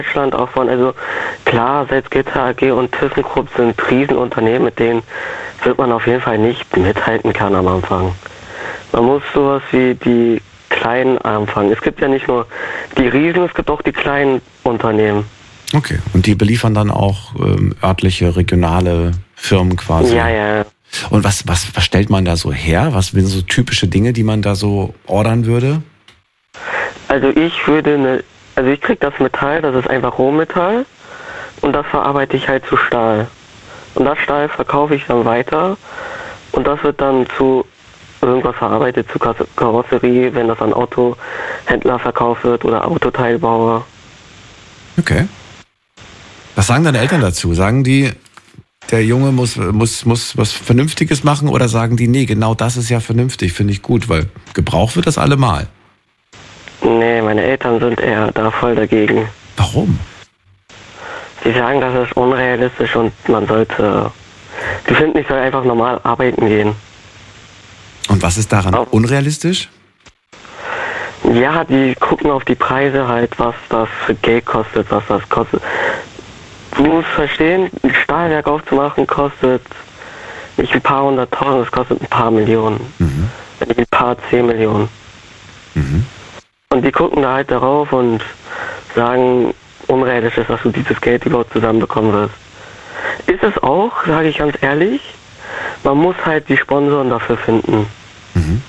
Deutschland auch von, also klar, Salzgitter AG und ThyssenKrupp sind Riesenunternehmen, mit denen wird man auf jeden Fall nicht mithalten können am Anfang. Man muss sowas wie die kleinen anfangen. Es gibt ja nicht nur die Riesen, es gibt auch die kleinen Unternehmen. Okay, und die beliefern dann auch örtliche, regionale Firmen quasi? Ja. Und was stellt man da so her? Was sind so typische Dinge, die man da so ordern würde? Also ich krieg das Metall, das ist einfach Rohmetall und das verarbeite ich halt zu Stahl. Und das Stahl verkaufe ich dann weiter und das wird dann zu irgendwas verarbeitet, zu Karosserie, wenn das an Autohändler verkauft wird oder Autoteilbauer. Okay. Was sagen deine Eltern dazu? Sagen die, der Junge muss was Vernünftiges machen oder sagen die, nee, genau das ist ja vernünftig, finde ich gut, weil gebraucht wird das allemal? Nee, meine Eltern sind eher da voll dagegen. Warum? Sie sagen, das ist unrealistisch und die finden, ich soll einfach normal arbeiten gehen. Und was ist daran unrealistisch? Ja, die gucken auf die Preise halt, was das für Geld kostet, was das kostet. Du musst verstehen, ein Stahlwerk aufzumachen kostet nicht ein paar 100.000, es kostet ein paar Millionen. Mhm. Nicht ein paar 10 Millionen. Mhm. Und die gucken da halt darauf und sagen, unrealistisch ist, dass du dieses Geld überhaupt zusammenbekommen wirst. Ist es auch, sage ich ganz ehrlich, man muss halt die Sponsoren dafür finden. Mhm.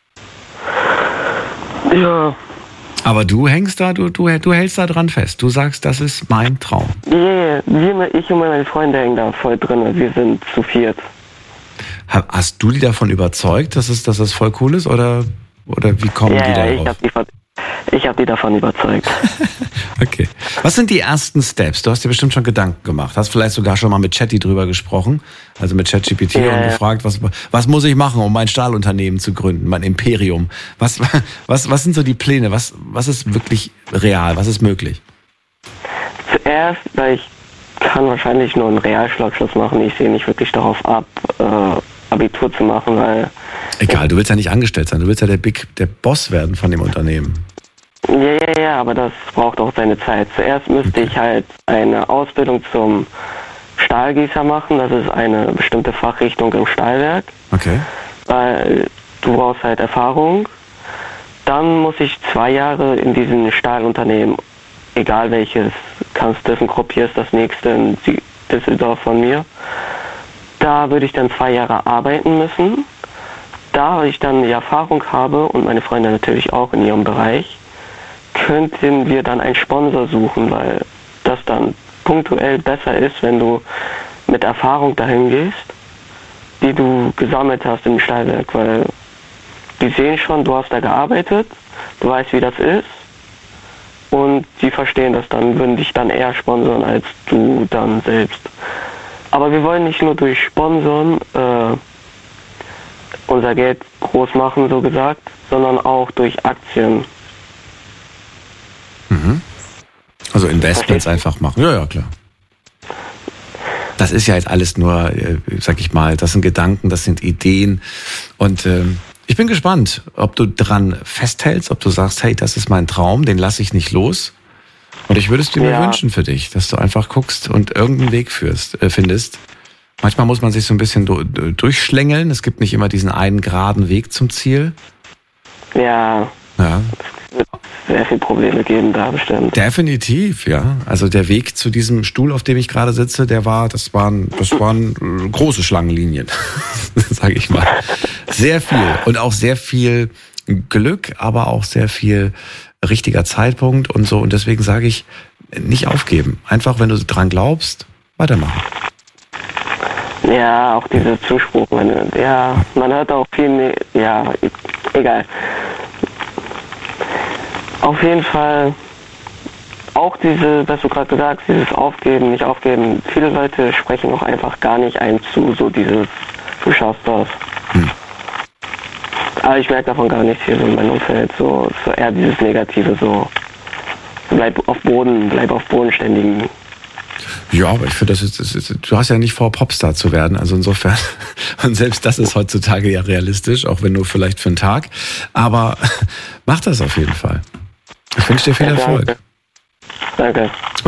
Ja. Aber du hängst da, du hältst da dran fest. Du sagst, das ist mein Traum. Yeah, ich und meine Freunde hängen da voll drin. Wir sind zu viert. Hast du die davon überzeugt, dass das voll cool ist? Oder wie kommen die da drauf? Ich habe die davon überzeugt. Okay. Was sind die ersten Steps? Du hast dir bestimmt schon Gedanken gemacht. Hast vielleicht sogar schon mal mit Chatty drüber gesprochen, also mit ChatGPT und gefragt, was muss ich machen, um mein Stahlunternehmen zu gründen, mein Imperium? Was sind so die Pläne? Was ist wirklich real? Was ist möglich? Zuerst, weil ich kann wahrscheinlich nur einen Realschulabschluss machen. Ich sehe nicht wirklich darauf ab, Abitur zu machen, weil... Egal, du willst ja nicht angestellt sein. Du willst ja der Boss werden von dem Unternehmen. Ja, aber das braucht auch seine Zeit. Zuerst müsste ich halt eine Ausbildung zum Stahlgießer machen. Das ist eine bestimmte Fachrichtung im Stahlwerk. Okay. Weil du brauchst halt Erfahrung. Dann muss ich 2 Jahre in diesem Stahlunternehmen, egal welches, ThyssenKrupp hier ist das nächste in Düsseldorf von mir. Da würde ich dann 2 Jahre arbeiten müssen. Da ich dann die Erfahrung habe und meine Freunde natürlich auch in ihrem Bereich, könnten wir dann einen Sponsor suchen, weil das dann punktuell besser ist, wenn du mit Erfahrung dahin gehst, die du gesammelt hast im Stahlwerk, weil die sehen schon, du hast da gearbeitet, du weißt, wie das ist und die verstehen das dann, würden dich dann eher sponsern als du dann selbst. Aber wir wollen nicht nur durch Sponsoren unser Geld groß machen, so gesagt, sondern auch durch Aktien. Mhm. Also Investments einfach machen. Ja, klar. Das ist ja jetzt alles nur, sag ich mal, das sind Gedanken, das sind Ideen. Und ich bin gespannt, ob du dran festhältst, ob du sagst, hey, das ist mein Traum, den lasse ich nicht los. Und ich würde es dir mir wünschen für dich, dass du einfach guckst und irgendeinen Weg findest. Manchmal muss man sich so ein bisschen durchschlängeln. Es gibt nicht immer diesen einen geraden Weg zum Ziel. Ja. Es wird sehr viele Probleme geben da bestimmt. Definitiv, ja. Also der Weg zu diesem Stuhl, auf dem ich gerade sitze, das waren große Schlangenlinien, sage ich mal. Sehr viel und auch sehr viel Glück, aber auch sehr viel richtiger Zeitpunkt und so. Und deswegen sage ich, nicht aufgeben. Einfach, wenn du dran glaubst, weitermachen. Ja, auch dieser Zuspruch, man hört auch viel, egal. Auf jeden Fall auch was du gerade gesagt hast, dieses Aufgeben, nicht aufgeben. Viele Leute sprechen auch einfach gar nicht ein zu, so dieses, du schaffst das. Aber ich merke davon gar nichts hier so in meinem Umfeld, so eher dieses Negative, so bleib auf Bodenständigen. Ja, aber ich finde, du hast ja nicht vor, Popstar zu werden, also insofern, und selbst das ist heutzutage ja realistisch, auch wenn nur vielleicht für einen Tag, aber mach das auf jeden Fall. Ich wünsche dir viel Erfolg. Danke. Danke.